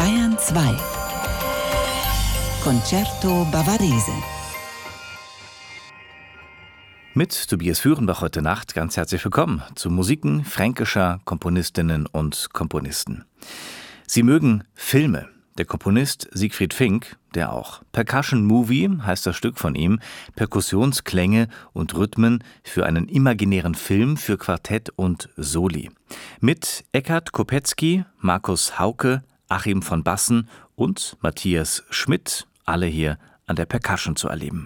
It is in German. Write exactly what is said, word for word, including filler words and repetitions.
Bayern zwei. Concerto Bavarese. Mit Tobias Führenbach heute Nacht ganz herzlich willkommen zu Musiken fränkischer Komponistinnen und Komponisten. Sie mögen Filme. Der Komponist Siegfried Fink, der auch. Percussion Movie heißt das Stück von ihm, Perkussionsklänge und Rhythmen für einen imaginären Film für Quartett und Soli. Mit Eckhard Kopetzky, Markus Hauke, Achim von Bassen und Matthias Schmidt, alle hier an der Percussion zu erleben.